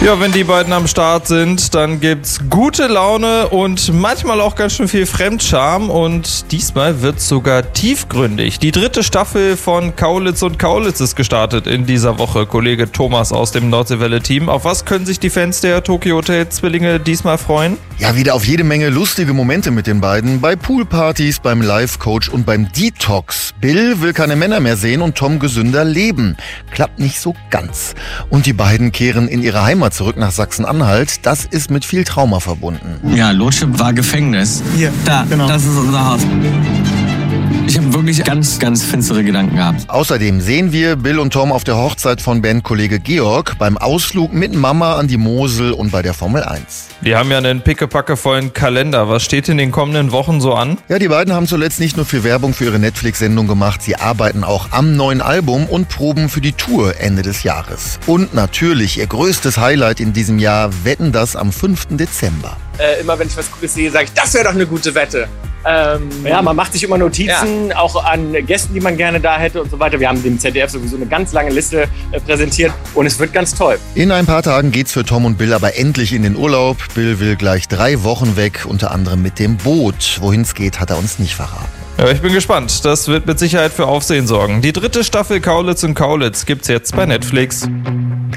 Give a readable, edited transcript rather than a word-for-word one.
Ja, wenn die beiden am Start sind, dann gibt's gute Laune und manchmal auch ganz schön viel Fremdscham. Und diesmal wird's sogar tiefgründig. Die 3. Staffel von Kaulitz und Kaulitz ist gestartet in dieser Woche. Kollege Thomas aus dem Nordseewelle-Team. Auf was können sich die Fans der Tokyo Hotel Zwillinge diesmal freuen? Ja, wieder auf jede Menge lustige Momente mit den beiden. Bei Poolpartys, beim Life-Coach und beim Detox. Bill will keine Männer mehr sehen und Tom gesünder leben. Klappt nicht so ganz. Und die beiden kehren in ihre Heimat zurück nach Sachsen-Anhalt. Das ist mit viel Trauma verbunden. Ja, Lotship war Gefängnis. Hier, Da, genau. Das ist unser Haus. Ich habe wirklich ganz, ganz finstere Gedanken gehabt. Außerdem sehen wir Bill und Tom auf der Hochzeit von Bandkollege Georg, beim Ausflug mit Mama an die Mosel und bei der Formel 1. Die haben ja einen pickepackevollen Kalender. Was steht in den kommenden Wochen so an? Ja, die beiden haben zuletzt nicht nur viel Werbung für ihre Netflix-Sendung gemacht, sie arbeiten auch am neuen Album und proben für die Tour Ende des Jahres. Und natürlich ihr größtes Highlight in diesem Jahr, Wetten, das am 5. Dezember. Immer wenn ich was Cooles sehe, sage ich, das wäre doch eine gute Wette. Ja, man macht sich immer Notizen, auch an Gästen, die man gerne da hätte und so weiter. Wir haben dem ZDF sowieso eine ganz lange Liste präsentiert und es wird ganz toll. In ein paar Tagen geht's für Tom und Bill aber endlich in den Urlaub. Bill will gleich 3 Wochen weg, unter anderem mit dem Boot. Wohin's geht, hat er uns nicht verraten. Ja, ich bin gespannt. Das wird mit Sicherheit für Aufsehen sorgen. Die 3. Staffel Kaulitz und Kaulitz gibt's jetzt bei Netflix.